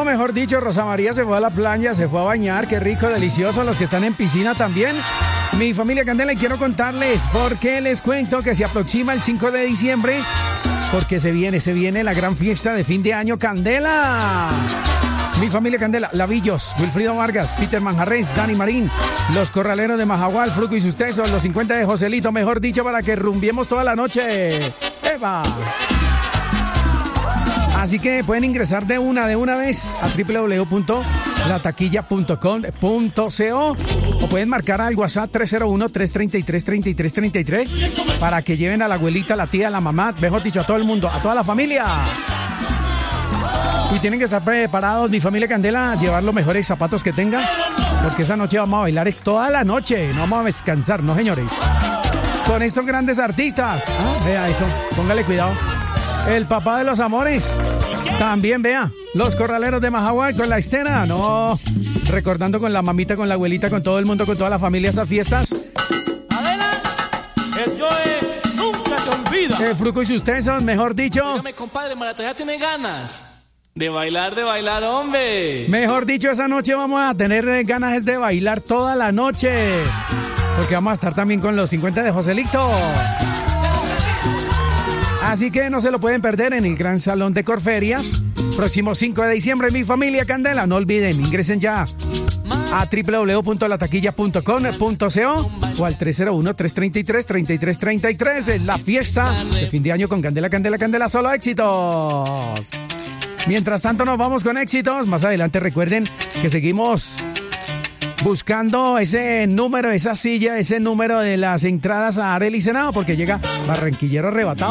mejor dicho, Rosa María se fue a la playa, se fue a bañar, qué rico, delicioso, los que están en piscina también. Mi familia Candela, y quiero contarles porque les cuento que se aproxima el 5 de diciembre, porque se viene la gran fiesta de fin de año Candela. Mi familia Candela, Lavillos, Wilfrido Vargas, Peter Manjarres, Dani Marín, los Corraleros de Majagual, Fruco y sus tesos, los 50 de Joselito, mejor dicho, para que rumbiemos toda la noche. ¡Eva! Así que pueden ingresar de una vez a www.lataquilla.com.co o pueden marcar al WhatsApp 301-333-3333 para que lleven a la abuelita, a la tía, a la mamá, mejor dicho, a todo el mundo, a toda la familia. Y tienen que estar preparados, mi familia Candela, a llevar los mejores zapatos que tengan, porque esa noche vamos a bailar es toda la noche, no vamos a descansar, ¿no, señores? Con estos grandes artistas. Vea eso, póngale cuidado. El papá de los amores. También, vea, los Corraleros de Majagual con la Estera. No, recordando con la mamita, con la abuelita, con todo el mundo, con toda la familia esas fiestas. Adela, el Joe nunca se olvida. El Fruco y sus tesos, mejor dicho. Dígame, compadre, Marataya tiene ganas de bailar, hombre. Mejor dicho, esa noche vamos a tener ganas de bailar toda la noche. Porque vamos a estar también con los 50 de Joselito. Así que no se lo pueden perder en el Gran Salón de Corferias. Próximo 5 de diciembre, mi familia Candela. No olviden, ingresen ya a www.lataquilla.com.co o al 301-333-3333. La fiesta de fin de año con Candela, Candela, Candela. Solo éxitos. Mientras tanto nos vamos con éxitos. Más adelante recuerden que seguimos buscando ese número, esa silla, ese número de las entradas a Arely Senado, porque llega Barranquillero Arrebatado.